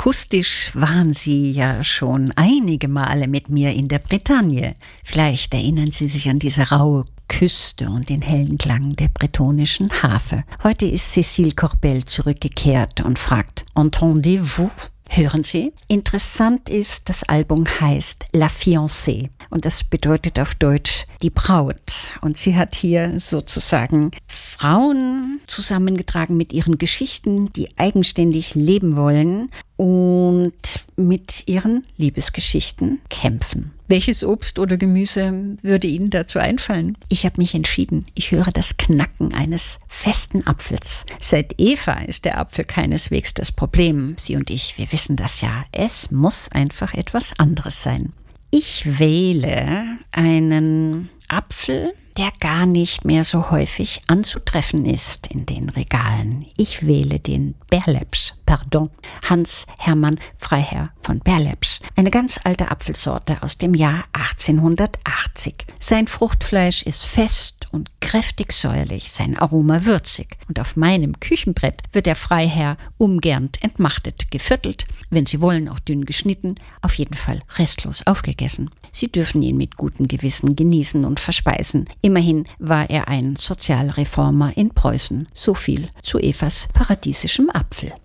Akustisch waren Sie ja schon einige Male mit mir in der Bretagne. Vielleicht erinnern Sie sich an diese raue Küste und den hellen Klang der bretonischen Harfe. Heute ist Cécile Corbel zurückgekehrt und fragt: Entendez-vous? Hören Sie? Interessant ist, das Album heißt La Fiancée und das bedeutet auf Deutsch die Braut. Und sie hat hier sozusagen Frauen zusammengetragen mit ihren Geschichten, die eigenständig leben wollen und mit ihren Liebesgeschichten kämpfen. Welches Obst oder Gemüse würde Ihnen dazu einfallen? Ich habe mich entschieden. Ich höre das Knacken eines festen Apfels. Seit Eva ist der Apfel keineswegs das Problem. Sie und ich, wir wissen das ja. Es muss einfach etwas anderes sein. Ich wähle einen Apfel, der gar nicht mehr so häufig anzutreffen ist in den Regalen. Ich wähle den Berlepsch, Hans Hermann Freiherr von Berlepsch. Eine ganz alte Apfelsorte aus dem Jahr 1880. Sein Fruchtfleisch ist fest und kräftig säuerlich, sein Aroma würzig. Und auf meinem Küchenbrett wird der Freiherr umgernt entmachtet, geviertelt, wenn Sie wollen auch dünn geschnitten, auf jeden Fall restlos aufgegessen. Sie dürfen ihn mit gutem Gewissen genießen und verspeisen. Immerhin war er ein Sozialreformer in Preußen. So viel zu Evas paradiesischem Apfel.